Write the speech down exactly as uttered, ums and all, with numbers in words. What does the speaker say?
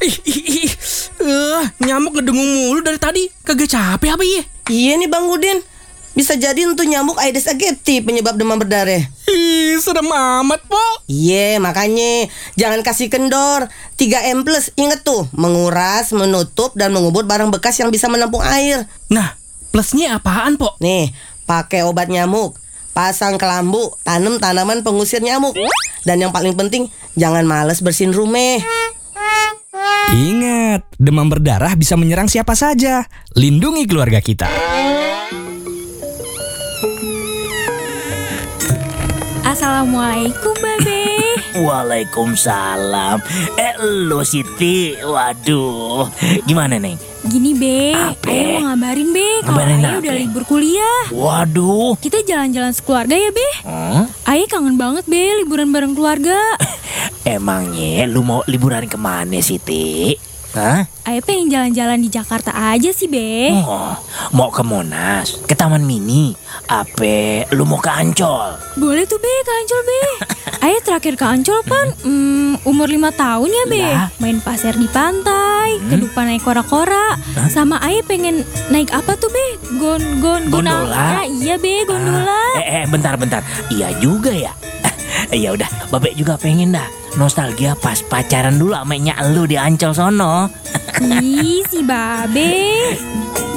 Ih, ih, ih. Uh, nyamuk ngedengung mulu dari tadi. Kagak capek apa ya? Iya nih Bang Udin. Bisa jadi untuk nyamuk Aedes aegypti penyebab demam berdarah. Ih, serem amat, Po. Iya, makanya jangan kasih kendor. tiga M plus, inget tuh, menguras, menutup, dan mengubur barang bekas yang bisa menampung air. Nah, plusnya apaan, Po? Nih, pakai obat nyamuk, pasang kelambu, tanam tanaman pengusir nyamuk. Dan yang paling penting, jangan males bersihin rumah. Ingat, demam berdarah bisa menyerang siapa saja. Lindungi keluarga kita. Assalamualaikum, Babe. Waalaikumsalam. Eh lo Siti, waduh, gimana Neng? Gini, Be, Apa? Ayah mau ngabarin, Be, kalau Ngabarin Ayah apa? udah libur kuliah. Waduh. Kita jalan-jalan sekeluarga ya, Be. Hmm? Ayah kangen banget, Be, liburan bareng keluarga. Emangnya lu mau liburan kemana Siti? Hah? Ayah pengen jalan-jalan di Jakarta aja sih, Be. Oh, mau ke Monas, ke Taman Mini, apa lu mau ke Ancol? Boleh tuh, Be, ke Ancol, Be. Ayah terakhir ke Ancol kan hmm, umur lima tahun ya, Be. Lah. Main pasir di pantai, ke depan naik kora-kora. Sama Ayah pengen naik apa tuh, Be? Gon gon Gondola? gonala. Iya, Be, gondola. Eh, eh, bentar, bentar. Iya juga ya. Ya udah, Babek juga pengen dah nostalgia pas pacaran dulu sama nyak lu di Ancol sono. Ih, si Babe.